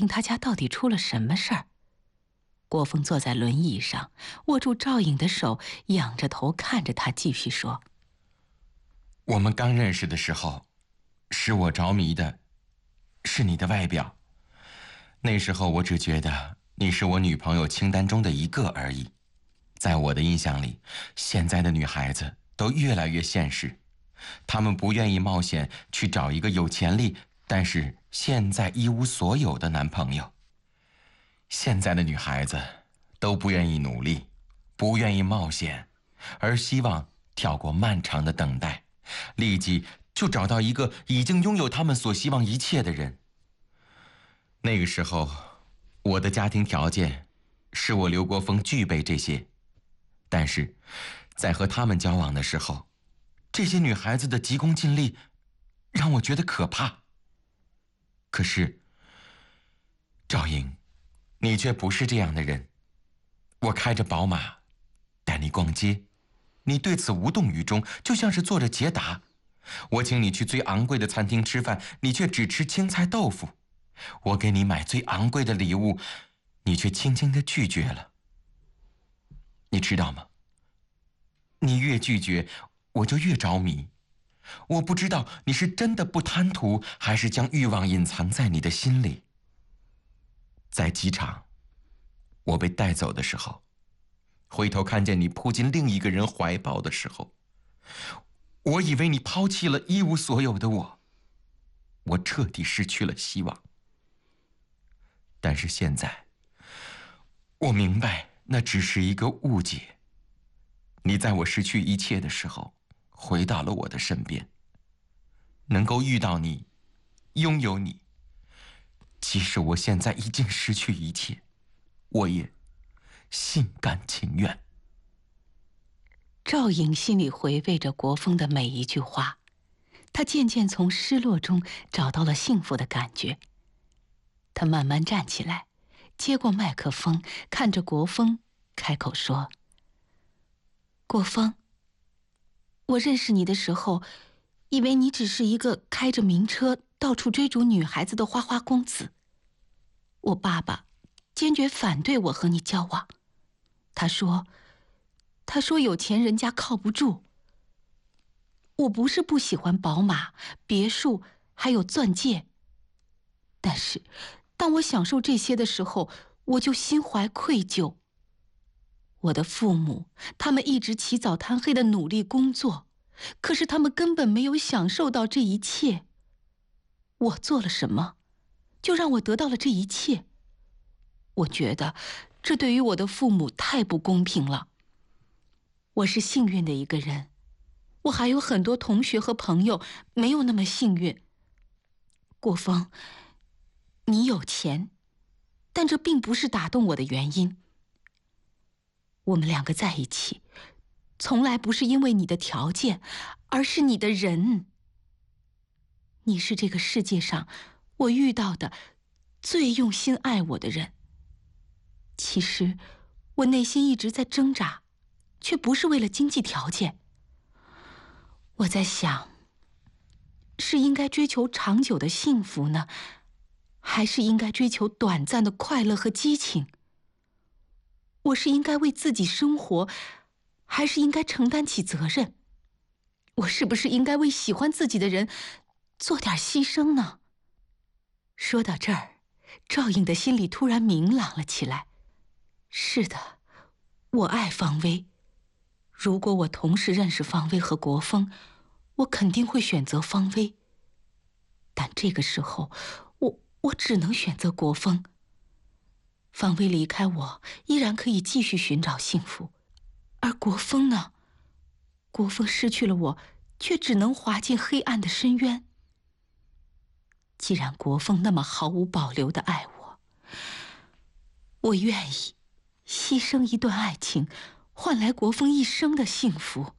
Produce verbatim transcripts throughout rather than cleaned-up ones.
听他家到底出了什么事儿。国峰坐在轮椅上，握住赵颖的手，仰着头看着他，继续说：“ 我们刚认识的时候，使我着迷的是你的外表。那时候我只觉得你是我女朋友清单中的一个而已。在我的印象里，现在的女孩子都越来越现实，她们不愿意冒险去找一个有潜力但是现在一无所有的男朋友。现在的女孩子都不愿意努力，不愿意冒险，而希望跳过漫长的等待，立即就找到一个已经拥有他们所希望一切的人。那个时候，我的家庭条件使我刘国峰具备这些，但是在和他们交往的时候，这些女孩子的急功近利让我觉得可怕。可是赵颖，你却不是这样的人。我开着宝马带你逛街，你对此无动于衷，就像是做着捷达。我请你去最昂贵的餐厅吃饭，你却只吃青菜豆腐。我给你买最昂贵的礼物，你却轻轻地拒绝了。你知道吗？你越拒绝，我就越着迷。我不知道你是真的不贪图，还是将欲望隐藏在你的心里。在机场，我被带走的时候，回头看见你扑进另一个人怀抱的时候，我以为你抛弃了一无所有的我，我彻底失去了希望。但是现在，我明白那只是一个误解。你在我失去一切的时候，回到了我的身边。能够遇到你，拥有你，即使我现在已经失去一切，我也心甘情愿。 赵颖心里回味着国峰的每一句话，她渐渐从失落中找到了幸福的感觉。她慢慢站起来，接过麦克风，看着国峰，开口说：“国峰，我认识你的时候，以为你只是一个开着名车到处追逐女孩子的花花公子。我爸爸坚决反对我和你交往，他说他说有钱人家靠不住。我不是不喜欢宝马、别墅还有钻戒，但是当我享受这些的时候，我就心怀愧疚。我的父母，他们一直起早贪黑的努力工作，可是他们根本没有享受到这一切。我做了什么，就让我得到了这一切？我觉得这对于我的父母太不公平了。我是幸运的一个人，我还有很多同学和朋友没有那么幸运。国峰，你有钱，但这并不是打动我的原因。我们两个在一起，从来不是因为你的条件，而是你的人。你是这个世界上我遇到的最用心爱我的人。其实我内心一直在挣扎，却不是为了经济条件。我在想，是应该追求长久的幸福呢，还是应该追求短暂的快乐和激情？我是应该为自己生活，还是应该承担起责任？我是不是应该为喜欢自己的人做点牺牲呢？说到这儿，赵颖的心里突然明朗了起来。是的，我爱方薇。如果我同时认识方薇和国峰，我肯定会选择方薇。但这个时候，我我只能选择国峰。方薇离开我，依然可以继续寻找幸福，而国峰呢？国峰失去了我，却只能滑进黑暗的深渊。既然国峰那么毫无保留地爱我，我愿意牺牲一段爱情，换来国峰一生的幸福。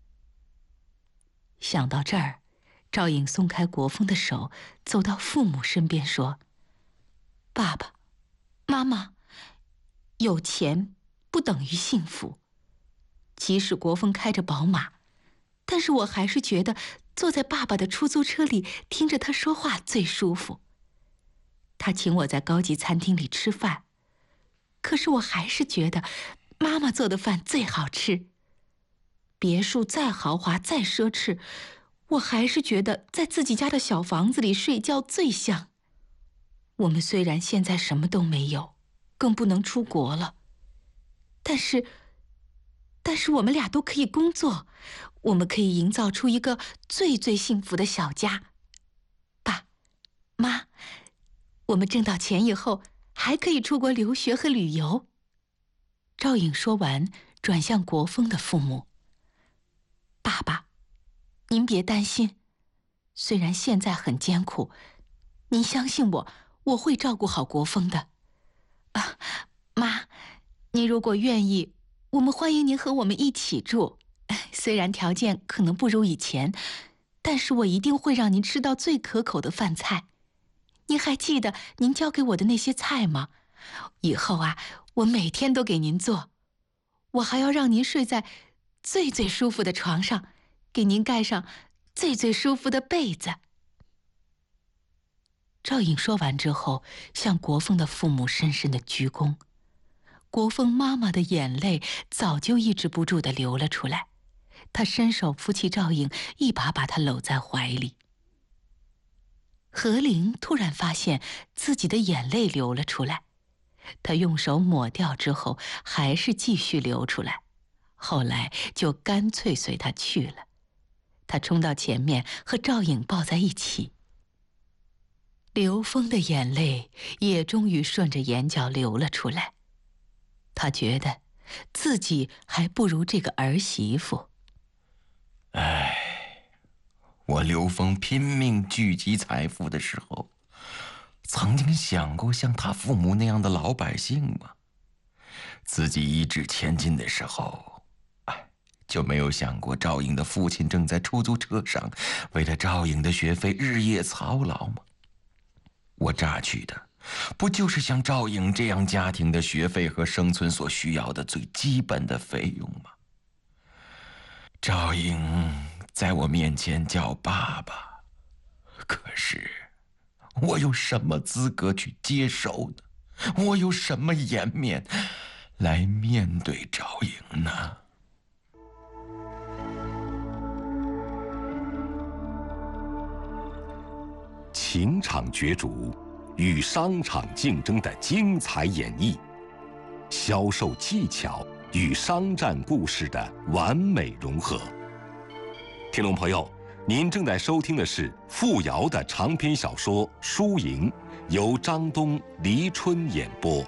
想到这儿，赵颖松开国峰的手，走到父母身边说：“爸爸妈妈，有钱不等于幸福。即使国峰开着宝马，但是我还是觉得坐在爸爸的出租车里听着他说话最舒服。 他请我在高级餐厅里吃饭，可是我还是觉得妈妈做的饭最好吃。别墅再豪华再奢侈，我还是觉得在自己家的小房子里睡觉最香。我们虽然现在什么都没有，更不能出国了，但是但是我们俩都可以工作，我们可以营造出一个最最幸福的小家。爸妈，我们挣到钱以后还可以出国留学和旅游。赵颖说完，转向国峰的父母：爸爸，您别担心，虽然现在很艰苦，您相信我，我会照顾好国峰的。啊，妈，您如果愿意，我们欢迎您和我们一起住。虽然条件可能不如以前，但是我一定会让您吃到最可口的饭菜。您还记得您教给我的那些菜吗？以后啊，我每天都给您做。我还要让您睡在最最舒服的床上，给您盖上最最舒服的被子。赵颖说完之后，向国峰的父母深深的鞠躬。国峰妈妈的眼泪早就抑制不住地流了出来，她伸手扶起赵颖，一把把她搂在怀里。何玲突然发现自己的眼泪流了出来，她用手抹掉之后，还是继续流出来，后来就干脆随她去了。她冲到前面和赵颖抱在一起。刘峰的眼泪也终于顺着眼角流了出来，他觉得自己还不如这个儿媳妇。 唉，我刘峰拼命聚集财富的时候，曾经想过像他父母那样的老百姓吗？自己一掷千金的时候，哎，就没有想过赵颖的父亲正在出租车上为了赵颖的学费日夜操劳吗？我榨取的不就是像赵颖这样家庭的学费和生存所需要的最基本的费用吗？赵颖在我面前叫爸爸，可是我有什么资格去接受呢？我有什么颜面来面对赵颖呢？ 情场角逐与商场竞争的精彩演绎，销售技巧与商战故事的完美融合。听众朋友，您正在收听的是傅瑶的长篇小说《输赢》，由张东、黎春演播。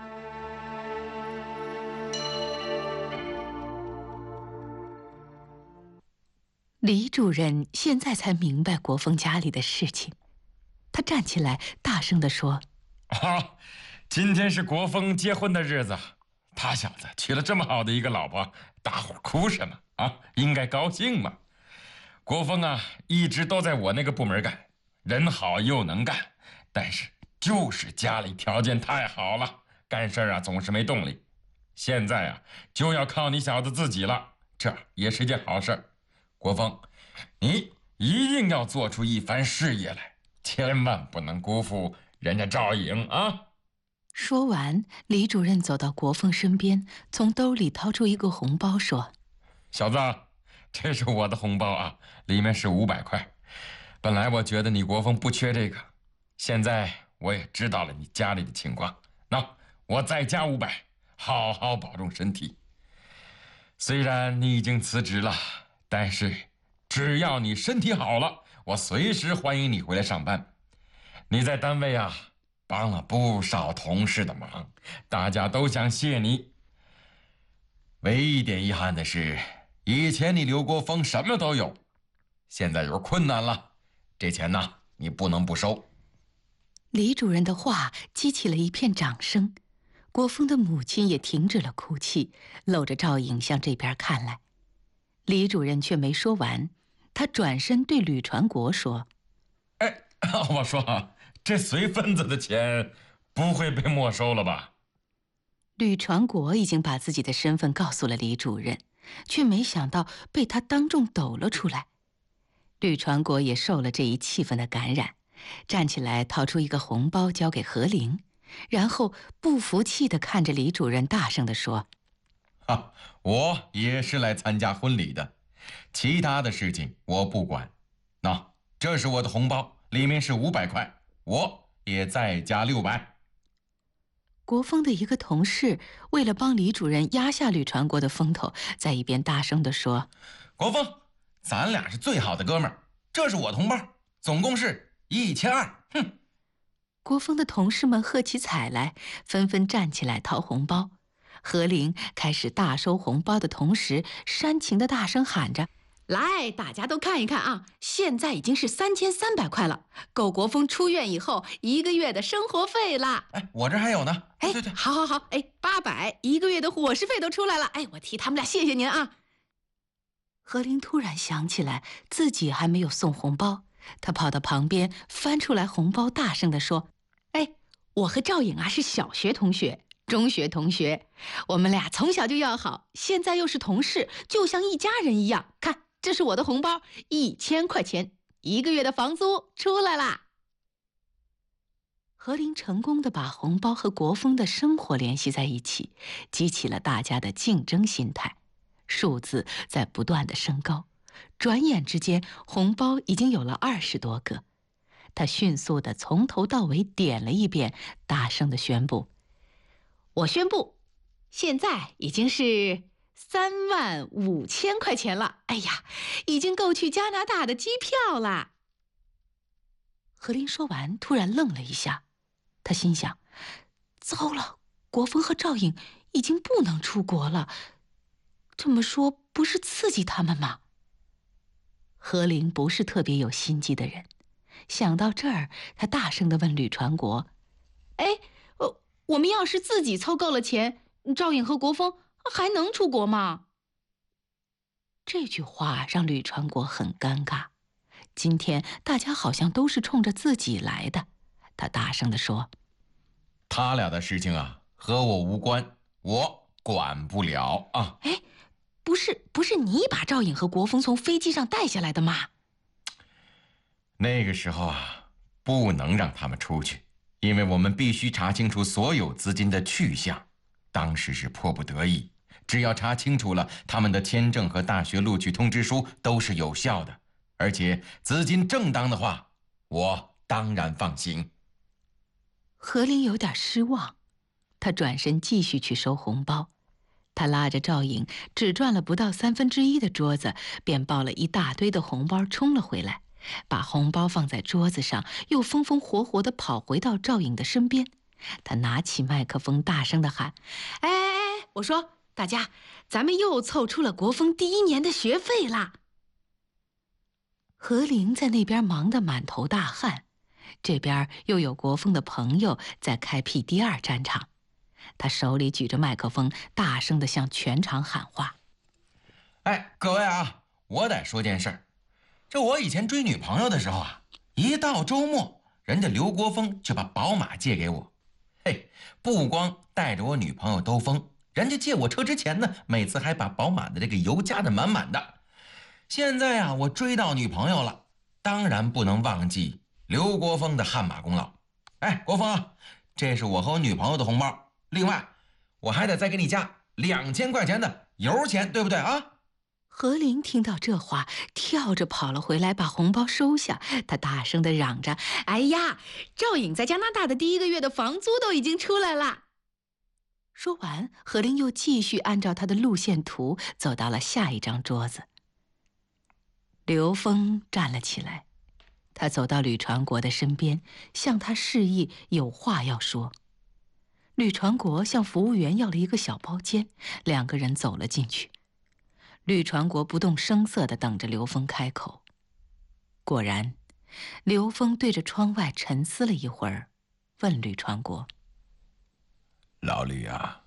李主任现在才明白国峰家里的事情，他站起来大声地说： 啊，今天是国峰结婚的日子，他小子娶了这么好的一个老婆，大伙哭什么啊？应该高兴嘛。国峰啊，一直都在我那个部门干，人好又能干，但是就是家里条件太好了，干事啊总是没动力。现在啊，就要靠你小子自己了，这也是件好事。国峰，你一定要做出一番事业来，千万不能辜负人家赵颖啊！ 说完，李主任走到国峰身边，从兜里掏出一个红包，说： 小子，这是我的红包啊，里面是五百块。本来我觉得你国峰不缺这个，现在我也知道了你家里的情况，那我再加五百，好好保重身体。虽然你已经辞职了，但是只要你身体好了，我随时欢迎你回来上班。你在单位啊帮了不少同事的忙，大家都想谢你。唯一一点遗憾的是，以前你刘国峰什么都有，现在有困难了，这钱呢你不能不收。 李主任的话激起了一片掌声，国峰的母亲也停止了哭泣，搂着赵颖向这边看来。李主任却没说完，他转身对吕传国说： 哎，我说啊，这随份子的钱不会被没收了吧？ 吕传国已经把自己的身份告诉了李主任，却没想到被他当众抖了出来。吕传国也受了这一气氛的感染， 站起来掏出一个红包交给何玲，然后不服气地看着李主任，大声地说：“ 哈，我也是来参加婚礼的，其他的事情我不管。那这是我的红包，里面是五百块，我也再加六百。” 国风的一个同事为了帮李主任压下吕传国的风头，在一边大声地说：“ 国风，咱俩是最好的哥们儿，这是我的红包，总共是一千二。哼！” 国风的同事们喝起彩来，纷纷站起来掏红包。何玲开始大收红包的同时，煽情的大声喊着：“来，大家都看一看啊！现在已经是三千三百块了，够国风出院以后一个月的生活费了。 哎，我这还有呢。 哎， 对对， 好好好，哎，八百，一个月的伙食费都出来了。哎，我替他们俩谢谢您啊。”何玲突然想起来自己还没有送红包，她跑到旁边翻出来红包，大声地说：“哎，我和赵颖啊是小学同学。中学同学，我们俩从小就要好，现在又是同事，就像一家人一样。看，这是我的红包，一千块钱，一个月的房租出来啦。”何玲成功地把红包和国风的生活联系在一起，激起了大家的竞争心态，数字在不断地升高。转眼之间，红包已经有了二十多个。他迅速地从头到尾点了一遍，大声地宣布：“我宣布，现在已经是三万五千块钱了！哎呀，已经够去加拿大的机票啦！”何琳说完，突然愣了一下，他心想：糟了，国风和赵颖已经不能出国了，这么说不是刺激他们吗？何琳不是特别有心机的人，想到这儿，他大声地问吕传国：“哎，呃，我们要是自己凑够了钱，赵颖和国风还能出国吗？”这句话让吕传国很尴尬。今天大家好像都是冲着自己来的，他大声地说：“ 他俩的事情啊，和我无关，我管不了啊。” 哎，不是，不是你把赵颖和国风从飞机上带下来的吗？ 那个时候啊，不能让他们出去，因为我们必须查清楚所有资金的去向。当时是迫不得已，只要查清楚了，他们的签证和大学录取通知书都是有效的，而且资金正当的话，我当然放行。 何琳有点失望，他转身继续去收红包。他拉着赵颖，只转了不到三分之一的桌子，便抱了一大堆的红包冲了回来，把红包放在桌子上，又风风火火地跑回到赵颖的身边。他拿起麦克风，大声地喊：“哎哎哎！我说大家，咱们又凑出了国风第一年的学费啦！”何玲在那边忙得满头大汗，这边又有国风的朋友在开辟第二战场。他手里举着麦克风，大声地向全场喊话：“ 哎，各位啊，我得说件事儿。这我以前追女朋友的时候啊，一到周末，人家刘国峰就把宝马借给我。嘿，不光带着我女朋友兜风，人家借我车之前呢，每次还把宝马的这个油加得满满的。现在啊，我追到女朋友了，当然不能忘记刘国峰的汗马功劳。哎，国峰啊，这是我和我女朋友的红包。另外，我还得再给你加两千块钱的油钱，对不对啊？” 何琳听到这话，跳着跑了回来，把红包收下。他大声地嚷着：“哎呀，赵颖在加拿大的第一个月的房租都已经出来了！”说完，何琳又继续按照他的路线图走到了下一张桌子。刘峰站了起来，他走到吕传国的身边，向他示意有话要说。吕传国向服务员要了一个小包间，两个人走了进去。吕传国不动声色地等着刘峰开口。果然，刘峰对着窗外沉思了一会儿，问吕传国：“ 老吕啊，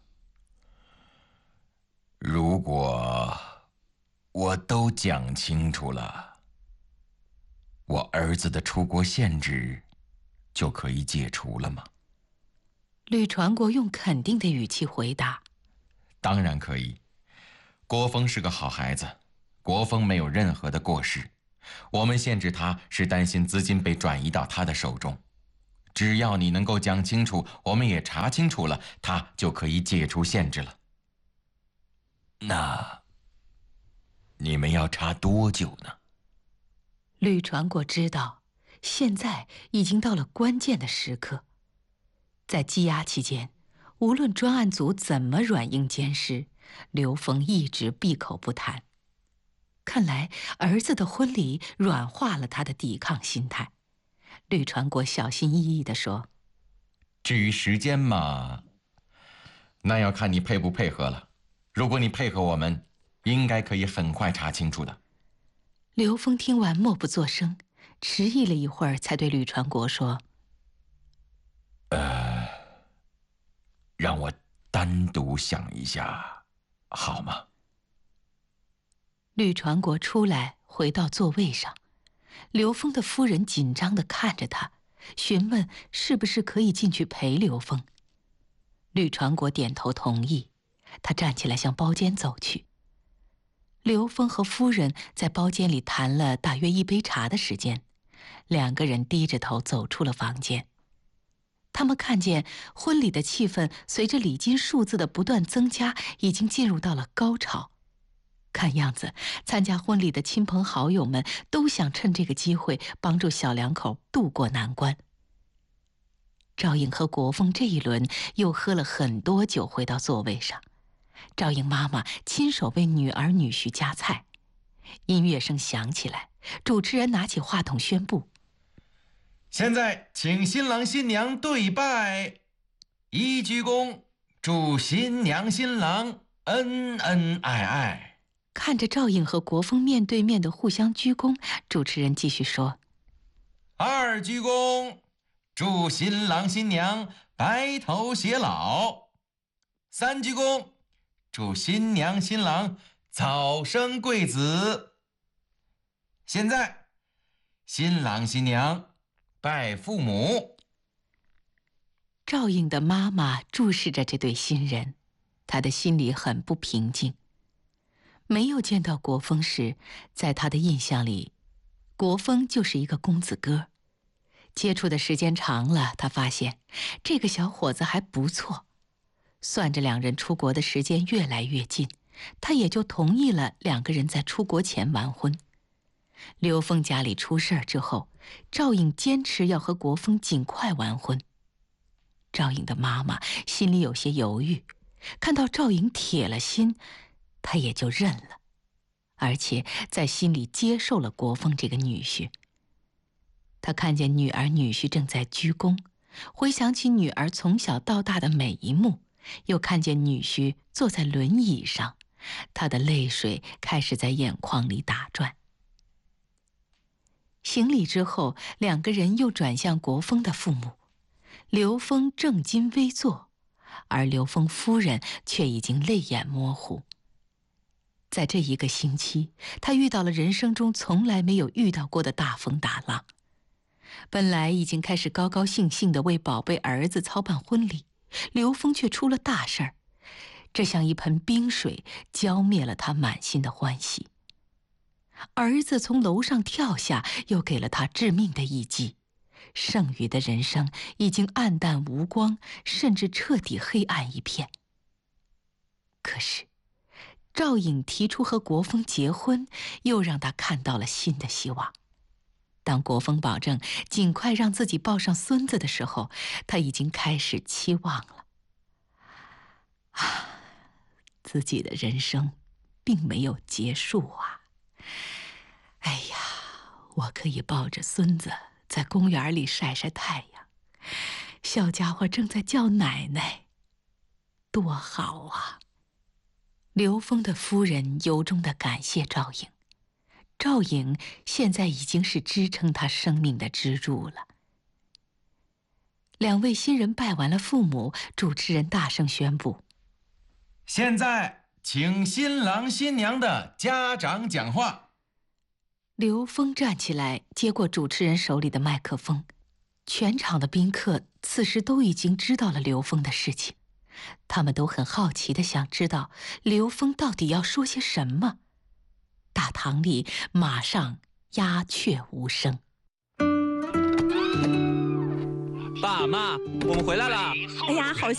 如果我都讲清楚了，我儿子的出国限制就可以解除了吗？” 吕传国用肯定的语气回答：“ 当然可以。国风是个好孩子，国风没有任何的过失， 我们限制他是担心资金被转移到他的手中。只要你能够讲清楚，我们也查清楚了，他就可以解除限制了。那你们要查多久呢？ 吕传国知道，现在已经到了关键的时刻。在羁押期间，无论专案组怎么软硬兼施，刘峰一直闭口不谈。看来儿子的婚礼软化了他的抵抗心态。吕传国小心翼翼地说：“ 至于时间嘛，那要看你配不配合了。如果你配合我们，应该可以很快查清楚的。” 刘峰听完默不作声，迟疑了一会儿，才对吕传国说：“ 呃，让我单独想一下，好吗？” 吕传国出来，回到座位上。刘峰的夫人紧张地看着他，询问是不是可以进去陪刘峰。吕传国点头同意，他站起来向包间走去。刘峰和夫人在包间里谈了大约一杯茶的时间，两个人低着头走出了房间。他们看见婚礼的气氛随着礼金数字的不断增加，已经进入到了高潮。看样子，参加婚礼的亲朋好友们都想趁这个机会帮助小两口渡过难关。赵颖和国凤这一轮又喝了很多酒，回到座位上。赵颖妈妈亲手为女儿女婿夹菜。音乐声响起来，主持人拿起话筒宣布：“ 现在请新郎新娘对拜，一鞠躬，祝新娘新郎恩恩爱爱。” 看着赵颖和国凤面对面的互相鞠躬，主持人继续说：“ 二鞠躬，祝新郎新娘白头偕老。三鞠躬，祝新娘新郎早生贵子。现在，新郎新娘拜父母。” 赵颖的妈妈注视着这对新人，她的心里很不平静。没有见到国峰时，在他的印象里，国峰就是一个公子哥。接触的时间长了，他发现这个小伙子还不错。算着两人出国的时间越来越近，他也就同意了两个人在出国前完婚。刘峰家里出事儿之后，赵颖坚持要和国峰尽快完婚。赵颖的妈妈心里有些犹豫，看到赵颖铁了心，他也就认了，而且在心里接受了国凤这个女婿。他看见女儿女婿正在鞠躬，回想起女儿从小到大的每一幕，又看见女婿坐在轮椅上，他的泪水开始在眼眶里打转。行礼之后，两个人又转向国峰的父母。刘峰正襟危坐，而刘峰夫人却已经泪眼模糊。在这一个星期，他遇到了人生中从来没有遇到过的大风大浪。本来已经开始高高兴兴地为宝贝儿子操办婚礼，刘峰却出了大事儿，这像一盆冰水浇灭了他满心的欢喜。儿子从楼上跳下，又给了他致命的一击，剩余的人生已经暗淡无光，甚至彻底黑暗一片。可是赵颖提出和国峰结婚，又让他看到了新的希望。当国峰保证尽快让自己抱上孙子的时候，他已经开始期望了。啊，自己的人生并没有结束啊！哎呀，我可以抱着孙子在公园里晒晒太阳，小家伙正在叫奶奶，多好啊！刘峰的夫人由衷地感谢赵颖。赵颖现在已经是支撑他生命的支柱了。两位新人拜完了父母，主持人大声宣布：“ 现在请新郎新娘的家长讲话。” 刘峰站起来，接过主持人手里的麦克风。全场的宾客此时都已经知道了刘峰的事情，他们都很好奇地想知道刘峰到底要说些什么。大堂里马上鸦雀无声。 爸妈，我们回来了。 哎呀，好